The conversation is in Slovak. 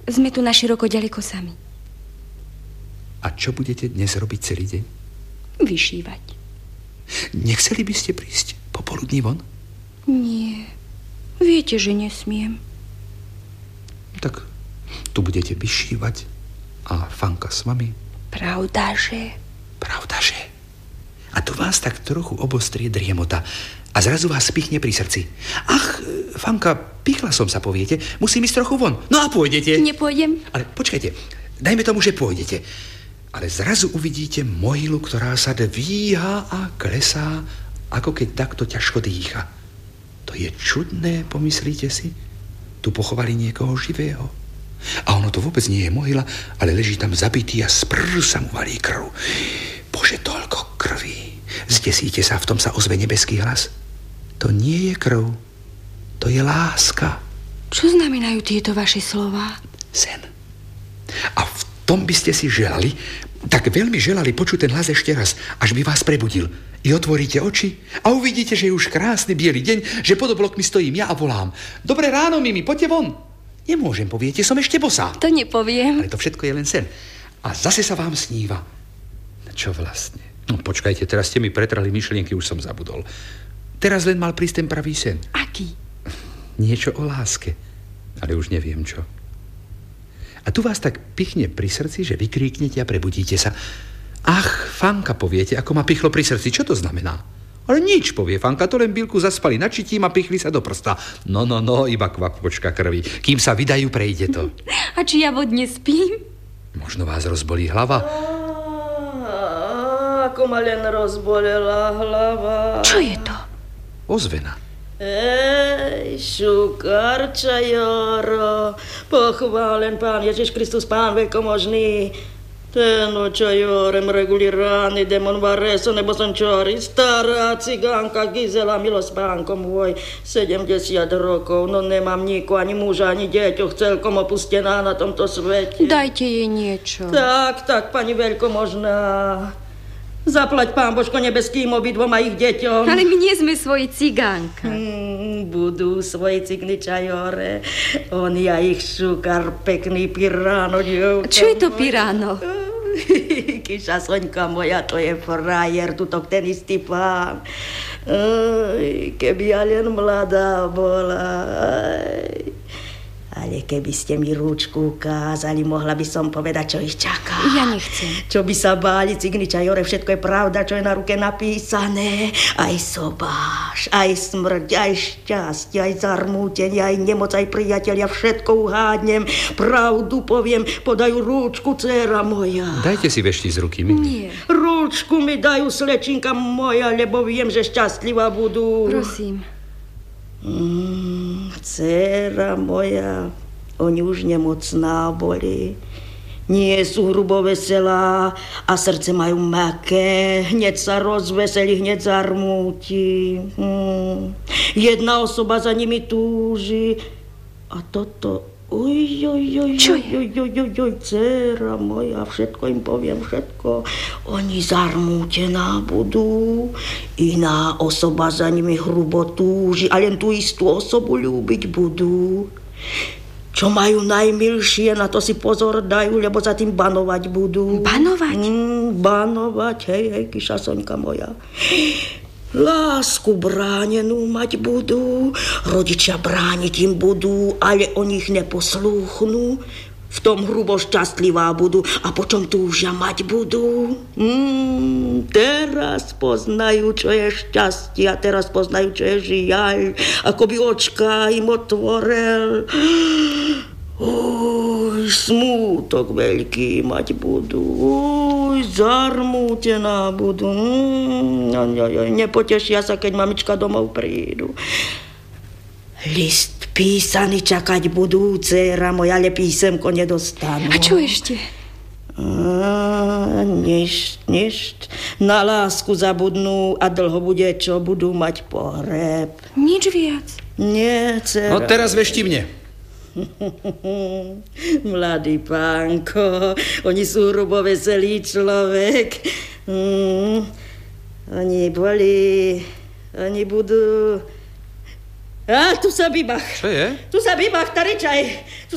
Sme tu naširoko ďaleko sami. A čo budete dnes robiť celý deň? Vyšívať. Nechceli by ste prísť popoludní von? Nie. Viete, že nesmiem. Tak tu budete vyšívať a Fanka s vami. Pravdaže? Pravdaže. A tu vás tak trochu obostrie driemota a zrazu vás pichne pri srdci. Ach, Fanka, pichla som sa, poviete. Musím ísť trochu von. No a pôjdete. Nepôjdem. Ale počkajte, dajme tomu, že pôjdete. Ale zrazu uvidíte mohylu, ktorá sa dvíha a klesá, ako keď takto ťažko dýcha. To je čudné, pomyslíte si? Tu pochovali niekoho živého. A ono to vôbec nie je mohyla, ale leží tam zabitý a z prsa mu valí krv. Bože, toľko krví. Zdesíte sa, v tom sa ozve nebeský hlas. To nie je krv, to je láska. Čo znamenajú tieto vaše slová? Sen. A v tom by ste si želali, tak veľmi želali počuť ten hlas ešte raz, až by vás prebudil. I otvoríte oči a uvidíte, že je už krásny biely deň, že pod oblokmi stojím ja a volám. Dobré ráno, Mimi, poďte von. Nemôžem, poviete, som ešte bosá. To nepoviem. Ale to všetko je len sen. A zase sa vám sníva. Čo vlastne? No počkajte, teraz ste mi pretrhli myšlienky, už som zabudol. Teraz len mal prísť ten pravý sen. Aký? Niečo o láske, ale už neviem čo. A tu vás tak pichne pri srdci, že vykríknete a prebudíte sa. Ach, Fanka, poviete, ako ma pichlo pri srdci. Čo to znamená? Ale nič, povie Fanka, to len Bilku zaspali načitím a pichli sa do prsta. No, iba kvapočka krvi. Kým sa vydajú, prejde to. A či ja vodne spím? Možno vás rozbolí hlava. Ako ma len rozbolela hlava. Čo je to? Ozvena. Ej, šukarča Joro, pochválen Pán Ježiš Kristus, Pán veľkomožný. Ten oča Jorem reguli rány, demon vareso, nebo som čori, stará cigánka Gizela, milosť Pánko môj, 70 rokov, no nemám nikoho, ani muža, ani deťoch, celkom opustená na tomto svete. Dajte jej niečo. Tak, pani veľkomožná. Zaplať, Pán Božko nebeským obidvom a ich deťom. Ale my nie sme svoji cigánka. Budú svoji cigniča Jore. On ja ich šukar, pekný piráno, dievka. Čo je to piráno? Kyša Soňka moja, to je frajer, tutok ten istý pán. Keby ja len mladá bola. Ale keby ste mi rúčku ukázali, mohla by som povedať, čo ich čaká. Ja nechcem. Čo by sa báli, cigniča Jore, všetko je pravda, čo je na ruke napísané. Aj sobáš, aj smrť, aj šťastie, aj zarmútenie, aj nemoc, aj priatelia, všetko uhádnem. Pravdu poviem, podajú rúčku, dcéra moja. Dajte si vešti z ruky, Mimi. Nie. Rúčku mi dajú, slečinka moja, lebo viem, že šťastlivá budú. Prosím. Dcéra moja, oni už nemocná boli. Nie sú hrubo veselá a srdce majú mäkké. Hneď sa rozveselí, hneď zarmúti. Jedna osoba za nimi túži. A toto... Čo je? Dcéra moja, všetko im poviem, všetko. Oni zarmútená budú. Iná osoba za nimi hrubo túži a len tú istú osobu ľúbiť budú. Čo majú najmilšie, na to si pozor dajú, lebo za tým banovať budú. Banovať? Banovať, hej, Kyša Soňka moja. Lásku bránenú mať budú, rodičia brániť im budú, ale oni ich neposlúchnú. V tom hrubo šťastlivá budú a počom túžia mať budú. Teraz poznajú, čo je šťastie a teraz poznajú, čo je žiaľ. Ako by očka im otvoril. Smútok veľký mať budú. Zarmútená budú. Nepotešia sa, keď mamička domov prídu. List písaný čakať budú, dcéra moja, ale písemko nedostanú. A čo ešte? Ništ. Na lásku zabudnú a dlho bude, čo budú mať pohreb. Nič viac. Nie, dcéra. No teraz vešti mne. Mladý pánko, oni sú hrubo veselý človek. Oni budú... A tu sa bybach. Čo je? Tu sa bybach, taričaj.